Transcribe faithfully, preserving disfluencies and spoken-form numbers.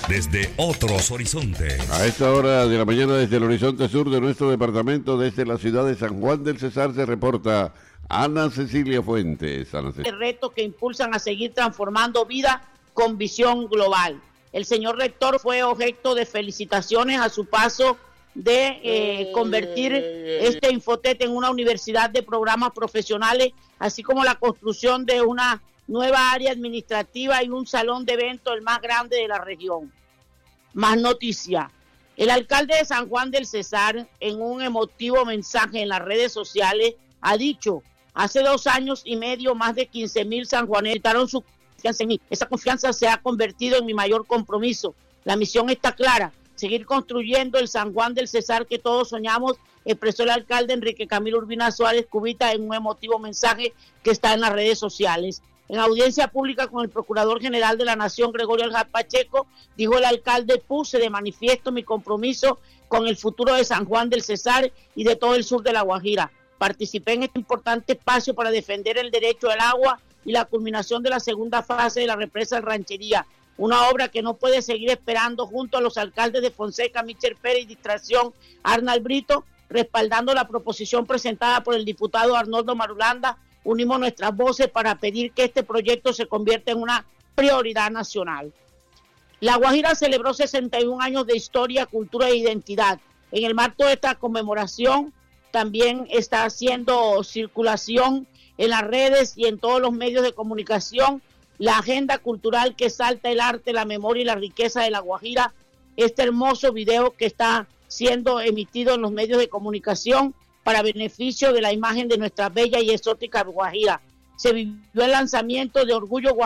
desde otros horizontes. A esta hora de la mañana, desde el horizonte sur de nuestro departamento, desde la ciudad de San Juan del Cesar, se reporta Ana Cecilia Fuentes. Ana Cecilia. Retos que impulsan a seguir transformando vida con visión global. El señor rector fue objeto de felicitaciones a su paso de eh, convertir este Infotet en una universidad de programas profesionales, así como la construcción de una nueva área administrativa y un salón de eventos el más grande de la región. Más noticia. El alcalde de San Juan del Cesar, en un emotivo mensaje en las redes sociales, ha dicho: hace dos años y medio más de quince mil sanjuaneros dieron su confianza en mí. Esa confianza se ha convertido en mi mayor compromiso. La misión está clara: seguir construyendo el San Juan del Cesar que todos soñamos, expresó el alcalde Enrique Camilo Urbina Suárez Cubita en un emotivo mensaje que está en las redes sociales. En audiencia pública con el Procurador General de la Nación, Gregorio Aljar Pacheco, dijo el alcalde: puse de manifiesto mi compromiso con el futuro de San Juan del Cesar y de todo el sur de La Guajira. Participé en este importante espacio para defender el derecho al agua y la culminación de la segunda fase de la represa de Ranchería, una obra que no puede seguir esperando. Junto a los alcaldes de Fonseca, Michel Pérez y Distracción, Arnald Brito, respaldando la proposición presentada por el diputado Arnoldo Marulanda, unimos nuestras voces para pedir que este proyecto se convierta en una prioridad nacional. La Guajira celebró sesenta y un años de historia, cultura e identidad. En el marco de esta conmemoración también está haciendo circulación en las redes y en todos los medios de comunicación la agenda cultural que exalta el arte, la memoria y la riqueza de La Guajira. Este hermoso video que está siendo emitido en los medios de comunicación para beneficio de la imagen de nuestra bella y exótica Guajira. Se vivió el lanzamiento de Orgullo Guajira